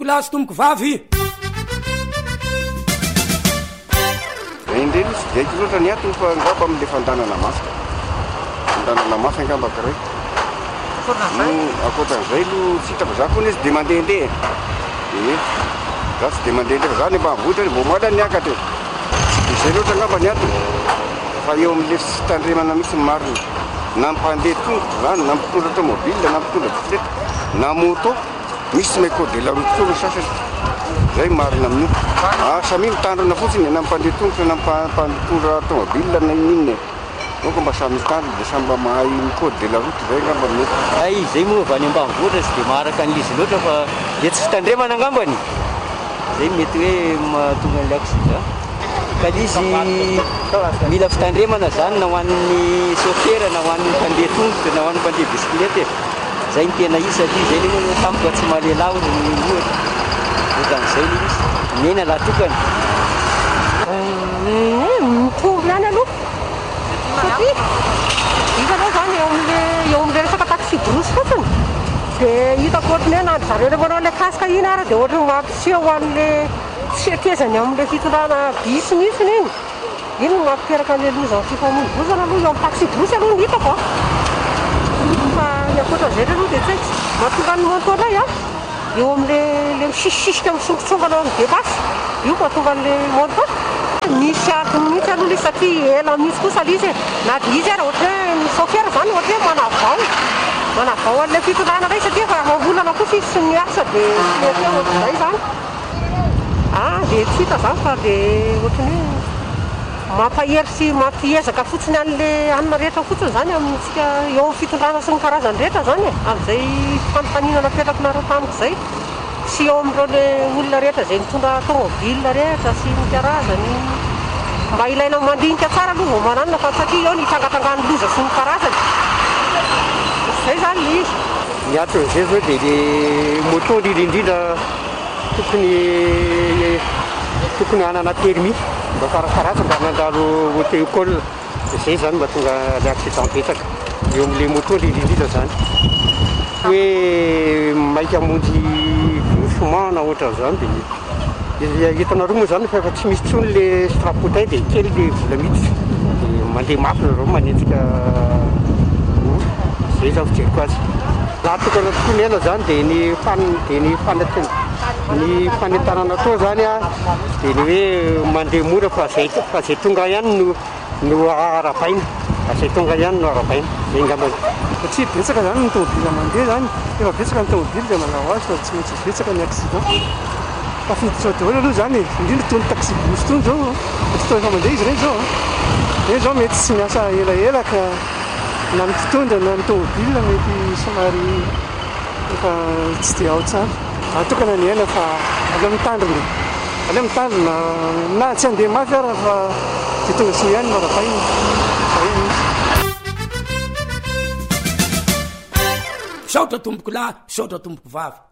Plasy tomboko vavy indreny sy diaiko loatra ny atony fa angamba amin'le fandanana masika fandanana masika angamba kiray akoatran'izay lo sitako za koa izy dia mandehandeha za tsy dia mandehandeha fa za ny mba mivotra mbo moala ny akatra izay loatra angamba ny atony fa eo amin'le sy tandremana misy marina na mpandeha tongotra zany na mpitondra automobile na mpitondra bisikileta na moto misy may code de la route koa sasany zay marina amin'io samy mitandrina fotsiny na mpandeha tongotra na mpitondra automobile na inona donc mba samy mitandrina dia samy mba mahay code de la route zay angamba mety ay zay moa va any ambanivohitra tsy dia maharaka an'izy loatra fa dia tsy fitandremana angambany zay mety hoe mahatonga an'ilay aksida ka izy mila fitandremana zany na ho an'ny chauffeur na ho an'ny mpandeha tongotra na ho an'ny mpandeha bisikileta zay ny tena izy satria zay ny tampoka tsy mahalelaho ny ohatra ohatra'izay ny izy mena lahatokana mitombo ihany aloha satria hitanao zany eo amin'le resaka taxi drosy fotsiny dia hitako ohatrany hoe nandry zareo le manao le kasika iny ara dia ohatrany mampiseho an'le fietezany amin'le fitondrana bisy mihitsiny iny no mampiteraka an'le lozany fifamoivoizana aloha eo amin'ny taxi drosy aloha ny hitako fa akoatran'izay aloha dia tsy haiko mahatonga ny montolay eo amin'le misisisika misongotsongana amin'ny debasy io mahatonga an'le monto misy atony mihitsy aloha izy satria ela misy kosa le izy na dia izy ara ohatra hoe ny chauffeur zany ohatra hoe manavao an'le fitondrana ray satria fa mambolana kosa izy sy miasa dia mety ohatr'izay zany dia tsy hita zany fa dia ohatrany hoe mampahery sy mampiezaka fotsiny an'le anina rehetra fotsiny zany amintsika eo amin'ny fitondrana sy ny karazany rehetra zany amin'izay fanontaniana napetrakinareo tamiko zay sy eo amin'ireo le olona rehetra izay mitondra automobile rehetra sy ny karazany mba ilaina mandinika tsara aloha vao mananina fa satria eo ny tangatangany loza sy ny karazany zay zany le izy ny aton'izay zao dia le moto indrindrindrindra tokony hanana permis mba karakaratsy mba nandalo auto école zay zany mba tonga le accident betsaka eo amin'le moto indrindrindrindra zany hoe maika monjy doucement na ohatran'izany dia hitanareo moa zany fa efa tsy misy tsony le strapotin dia kely le vola miditra dia mandeha mafy nareo manenjika zay zao fijeriko azy laha tokana tokoa ny ela zany dia ny fanentanana atao zany dia ny hoe mandeha mora fa zay tonga ihany no arabaina zay tonga ihany no arabaina zay ngambany satria betsaka zany ny tomobile mandeha zany efa betsaka ny tomobile dia manao azy fa tsy maintsy betsaka ny accident tafiditra daholo aloha zany indrindra tony taxi bus tony zao fotoana efa mandeha izy reny zao mety tsy miasa elaela ka na ny mpitondra na ny tomobile mety somary efa tsy dia ao tsara atokana ny aina fa aleo mitandrina na tsy andeha mafy ara fa dia tonga soa ihany marabaina saotra tomboko lahy saotra tomboko vavy